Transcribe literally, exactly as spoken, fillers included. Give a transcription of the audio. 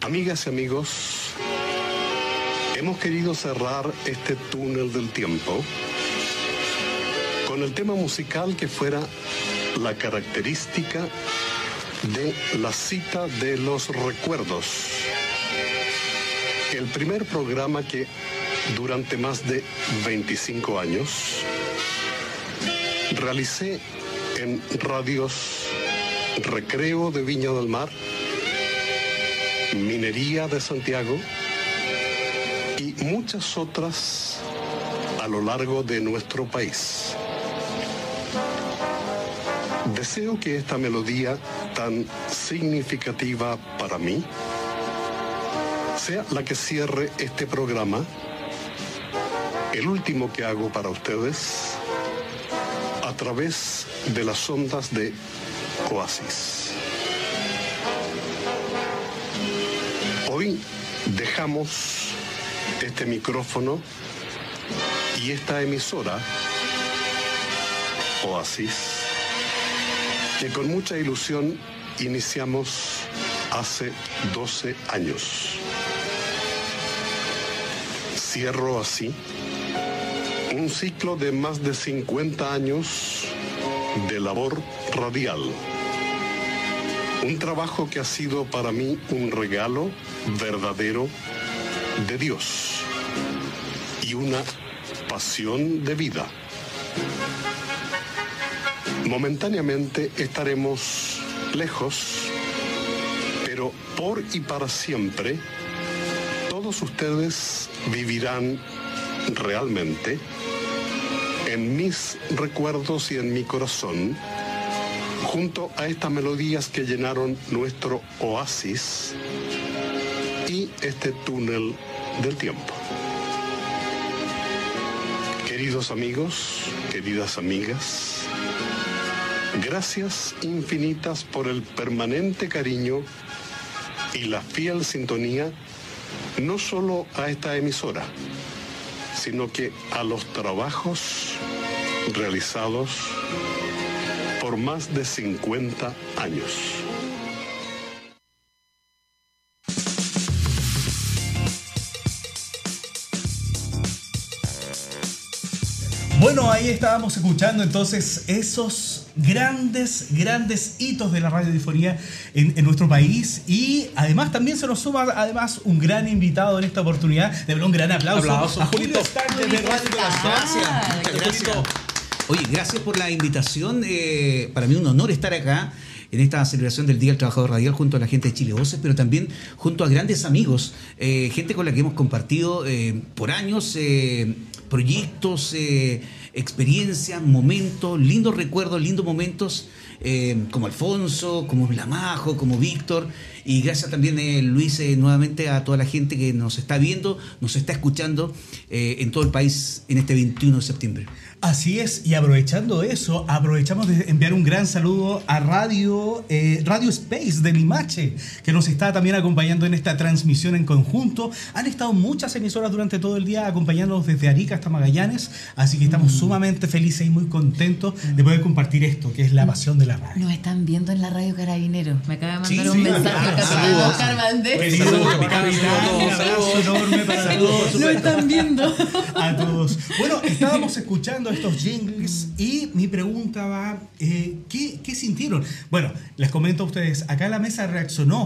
Amigas y amigos, hemos querido cerrar este túnel del tiempo con el tema musical que fuera la característica de la cita de los recuerdos. El primer programa que durante más de veinticinco años realicé en radios Recreo de Viña del Mar, Minería de Santiago y muchas otras a lo largo de nuestro país. Deseo que esta melodía tan significativa para mí sea la que cierre este programa, el último que hago para ustedes, a través de las ondas de Oasis. Hoy dejamos este micrófono y esta emisora, Oasis, que con mucha ilusión iniciamos hace doce años. Cierro así un ciclo de más de cincuenta años de labor radial. Un trabajo que ha sido para mí un regalo verdadero de Dios y una pasión de vida. Momentáneamente estaremos lejos, pero por y para siempre todos ustedes vivirán realmente en mis recuerdos y en mi corazón, junto a estas melodías que llenaron nuestro oasis y este túnel del tiempo. Queridos amigos, queridas amigas, gracias infinitas por el permanente cariño y la fiel sintonía, no solo a esta emisora, sino que a los trabajos realizados por más de cincuenta años. Bueno, ahí estábamos escuchando entonces esos grandes, grandes hitos de la radiodifonía en, en nuestro país, y además también se nos suma además un gran invitado en esta oportunidad. De verdad, un gran aplauso, aplauso a Julio Stark de Radio Gracias, gracias. Oye, gracias por la invitación. Eh, para mí un honor estar acá en esta celebración del Día del Trabajador Radial junto a la gente de Chile Voces, pero también junto a grandes amigos, eh, gente con la que hemos compartido eh, por años eh, proyectos, eh, experiencias, momentos, lindos recuerdos, lindos momentos, eh, como Alfonso, como Blamajo, como Víctor. Y gracias también, eh, Luis, eh, nuevamente a toda la gente que nos está viendo, nos está escuchando eh, en todo el país en este veintiuno de septiembre. Así es, y aprovechando eso, aprovechamos de enviar un gran saludo a Radio, eh, Radio Space de Limache, que nos está también acompañando en esta transmisión en conjunto. Han estado muchas emisoras durante todo el día acompañándonos desde Arica hasta Magallanes, así que estamos mm. sumamente felices y muy contentos mm. de poder compartir esto, que es la pasión de la radio. Nos están viendo en la radio Carabinero. Me acaba de mandar sí, un sí, mensaje. Saludos. Oscar Valdés. Saludos, capitán. Un abrazo enorme para todos. Lo están viendo. A todos. Bueno, estábamos escuchando estos jingles y mi pregunta va, eh, ¿qué, ¿qué sintieron? Bueno, les comento a ustedes, acá la mesa reaccionó